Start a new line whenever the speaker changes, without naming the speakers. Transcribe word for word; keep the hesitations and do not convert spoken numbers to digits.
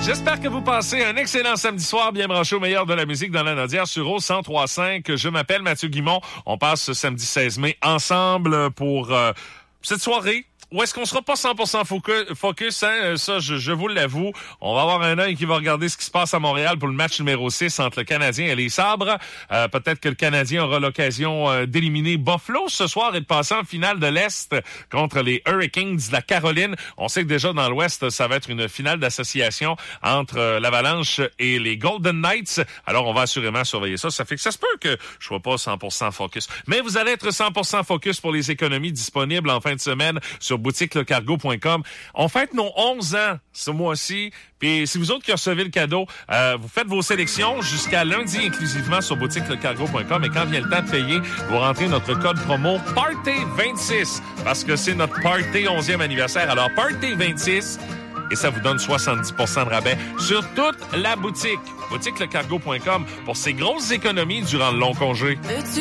J'espère que vous passez un excellent samedi soir, bien branché au meilleur de la musique dans la Nodière sur O cent trois cinq. Je m'appelle Mathieu Guimont. On passe ce samedi seize mai ensemble pour euh, cette soirée. Ou est-ce qu'on sera pas cent pour cent focus, focus hein? Ça, je, je vous l'avoue. On va avoir un œil qui va regarder ce qui se passe à Montréal pour le match numéro six entre le Canadien et les Sabres. Euh, peut-être que le Canadien aura l'occasion euh, d'éliminer Buffalo ce soir et de passer en finale de l'Est contre les Hurricanes de la Caroline. On sait que déjà dans l'Ouest, ça va être une finale d'association entre euh, l'Avalanche et les Golden Knights. Alors, on va assurément surveiller ça. Ça fait que ça se peut que je sois pas cent pour cent focus. Mais vous allez être cent pour cent focus pour les économies disponibles en fin de semaine sur boutique le cargo point com. On fête nos onze ans ce mois-ci. Puis si vous autres qui recevez le cadeau, euh, vous faites vos sélections jusqu'à lundi inclusivement sur boutique le cargo point com. Et quand vient le temps de payer, vous rentrez notre code promo Party vingt-six parce que c'est notre Party onzième anniversaire. Alors Party vingt-six et ça vous donne soixante-dix pour cent de rabais sur toute la boutique. boutique le cargo point com pour ces grosses économies durant le long congé.